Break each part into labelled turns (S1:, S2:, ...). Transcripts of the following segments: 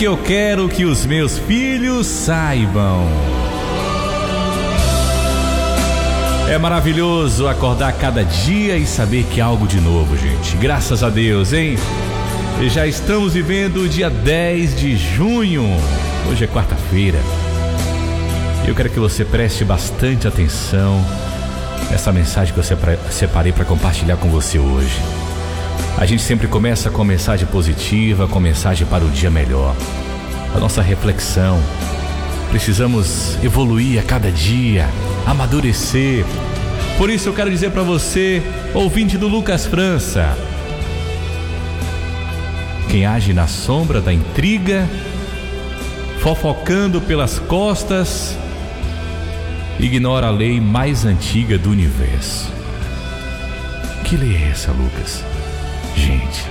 S1: que eu quero que os meus filhos saibam. É maravilhoso acordar cada dia e saber que há algo de novo, gente. Graças a Deus, hein? E já estamos vivendo o dia 10 de junho. Hoje é quarta-feira. Eu quero que você preste bastante atenção nessa mensagem que eu separei para compartilhar com você hoje. A gente sempre começa com mensagem positiva, com mensagem para o dia melhor. A nossa reflexão. Precisamos evoluir a cada dia, amadurecer. Por isso eu quero dizer para você, ouvinte do Lucas França: quem age na sombra da intriga, fofocando pelas costas, ignora a lei mais antiga do universo. Que lei é essa, Lucas? Gente,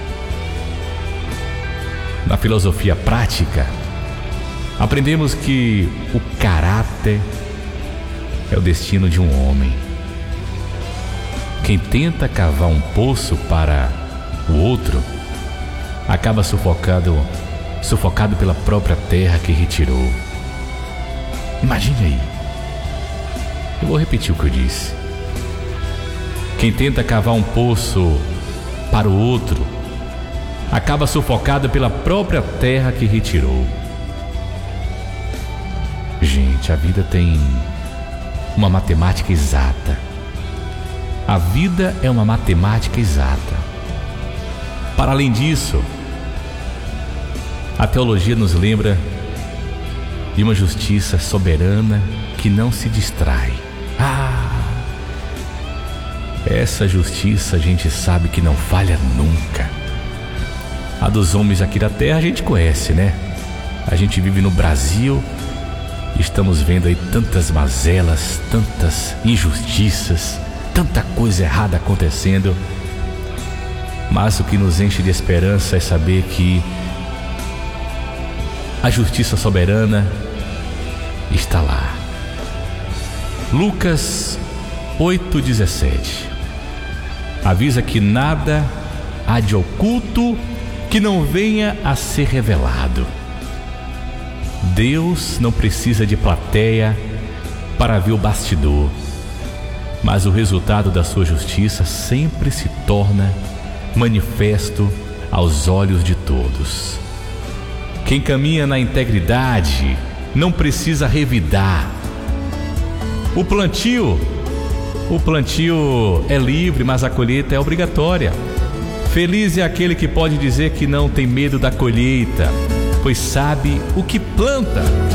S1: na filosofia prática, aprendemos que o caráter é o destino de um homem. Quem tenta cavar um poço para o outro acaba sufocado pela própria terra que retirou. Imagine aí. Eu vou repetir o que eu disse. Quem tenta cavar um poço para o outro acaba sufocado pela própria terra que retirou. Gente, a vida tem uma matemática exata. A vida é uma matemática exata. Para além disso, a teologia nos lembra de uma justiça soberana que não se distrai. Essa justiça a gente sabe que não falha nunca. A dos homens aqui da terra a gente conhece, né? A gente vive no Brasil e estamos vendo aí tantas mazelas, tantas injustiças, tanta coisa errada acontecendo. Mas o que nos enche de esperança é saber que a justiça soberana está lá. Lucas 8,17 avisa que nada há de oculto que não venha a ser revelado. Deus não precisa de plateia para ver o bastidor, mas o resultado da sua justiça sempre se torna manifesto aos olhos de todos. Quem caminha na integridade não precisa revidar. O plantio é livre, mas a colheita é obrigatória. Feliz é aquele que pode dizer que não tem medo da colheita, pois sabe o que planta.